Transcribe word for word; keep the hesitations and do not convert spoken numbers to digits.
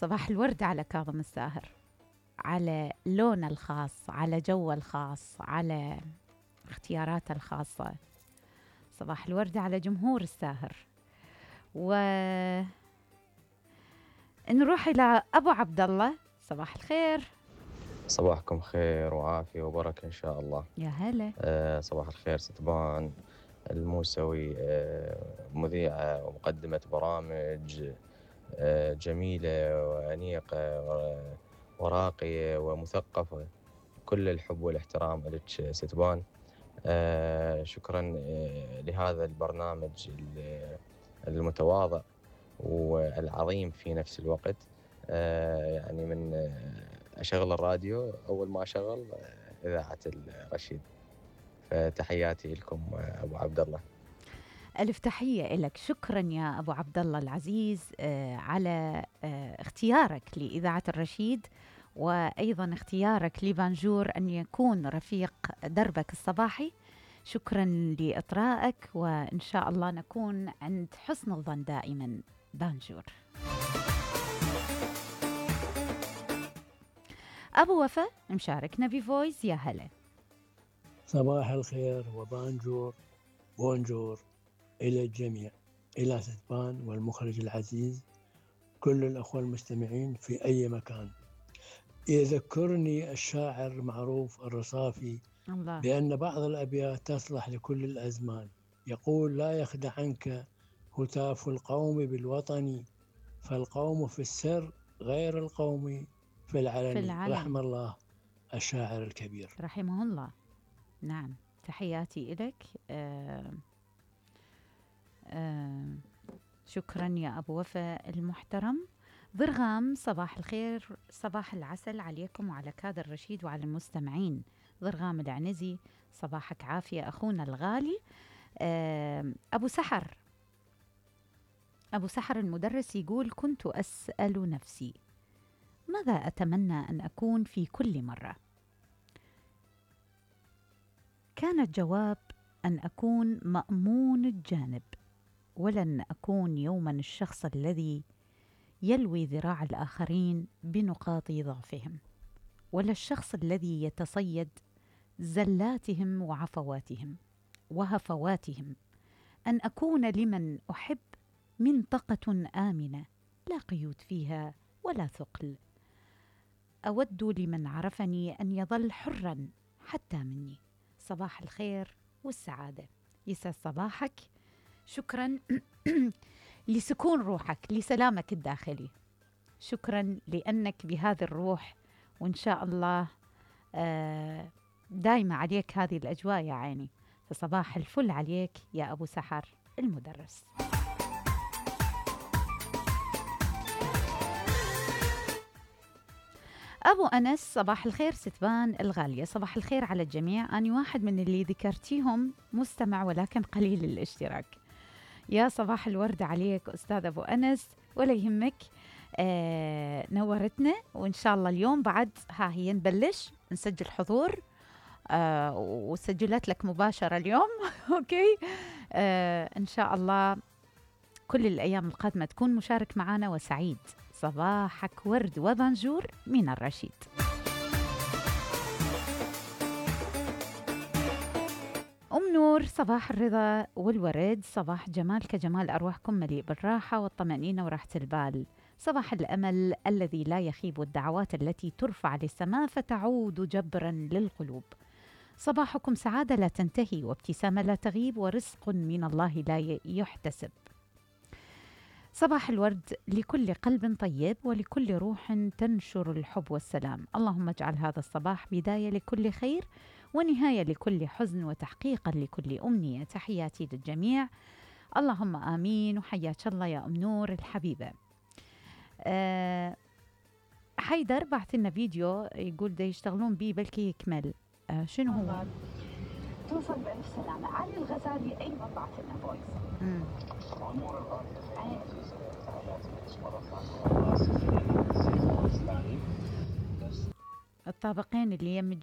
صباح الورد على كاظم الساهر، على لونه الخاص، على جوه الخاص، على اختياراته الخاصة. صباح الورد على جمهور الساهر. ونروح إلى أبو عبد الله. صباح الخير. صباحكم خير وعافية وبركة إن شاء الله. يا هلا. آه صباح الخير ستبان الموسوي، آه مذيعة ومقدمة برامج آه جميلة وأنيقة وراقية ومثقفة. كل الحب والاحترام لك ستبان. آه شكرا آه لهذا البرنامج المتواضع والعظيم في نفس الوقت. آه يعني من آه أشغل الراديو أول ما أشغل آه إذاعة الرشيد. فتحياتي لكم آه أبو عبد الله. ألف تحية لك. شكرا يا أبو عبد الله العزيز آه على آه اختيارك لإذاعة الرشيد، وأيضا اختيارك لبانجور أن يكون رفيق دربك الصباحي. شكرا لإطرائك، وإن شاء الله نكون عند حسن الظن دائما بانجور. أبو وفاء مشاركنا بفويس. يا هلا. صباح الخير وبانجور بونجور إلى الجميع، إلى ستبان والمخرج العزيز، كل الأخوة المستمعين في أي مكان. يذكرني الشاعر المعروف الرصافي الله. بأن بعض الأبيات تصلح لكل الأزمان. يقول: لا يخدعنك هتاف القوم بالوطن، فالقوم في السر غير القوم في العلن. في العلن. رحم الله الشاعر الكبير رحمه الله. نعم، تحياتي إليك. آه آه شكرا يا أبو وفاء المحترم. ضرغام صباح الخير، صباح العسل عليكم وعلى كادر رشيد وعلى المستمعين. ضرغام العنزي، صباحك عافية أخونا الغالي. آه أبو سحر أبو سحر المدرس يقول: كنت أسأل نفسي ماذا أتمنى أن أكون في كل مرة؟ كان الجواب أن أكون مأمون الجانب، ولن أكون يوما الشخص الذي يلوي ذراع الآخرين بنقاط ضعفهم، ولا الشخص الذي يتصيد زلاتهم وعفواتهم وهفواتهم. أن أكون لمن أحب منطقة آمنة لا قيود فيها ولا ثقل. أود لمن عرفني أن يظل حرا حتى مني. صباح الخير والسعادة، يسعد صباحك. شكرا لسكون روحك، لسلامك الداخلي. شكرا لأنك بهذه الروح، وإن شاء الله دايما عليك هذه الأجواء يا عيني. فصباح الفل عليك يا أبو سحر المدرس. أبو أنس صباح الخير ستبان الغالية، صباح الخير على الجميع. أنا واحد من اللي ذكرتيهم مستمع ولكن قليل الاشتراك. يا صباح الورد عليك أستاذ أبو أنس، ولا يهمك. آه نورتنا، وإن شاء الله اليوم بعد ها هي نبلش نسجل حضور. آه وسجلت لك مباشرة اليوم. أوكي. آه إن شاء الله كل الأيام القادمة تكون مشارك معنا وسعيد. صباحك ورد وبانجور من الرشيد. أم نور صباح الرضا والورد، صباح جمال كجمال أرواحكم، مليء بالراحة والطمأنينة وراحة البال. صباح الأمل الذي لا يخيب، والدعوات التي ترفع للسماء فتعود جبرا للقلوب. صباحكم سعادة لا تنتهي، وابتسامة لا تغيب، ورزق من الله لا يحتسب. صباح الورد لكل قلب طيب ولكل روح تنشر الحب والسلام. اللهم اجعل هذا الصباح بداية لكل خير ونهاية لكل حزن وتحقيقا لكل أمنية. تحياتي للجميع، اللهم آمين. وحياك الله يا أم نور الحبيبة. أه حيدر بعث لنا فيديو يقول ده يشتغلون بيه بلكي يكمل. أه شنو هو؟ توصل بألف سلامة. علي الغزالي أيضا بعث لنا فويس. الطابقين اللي يم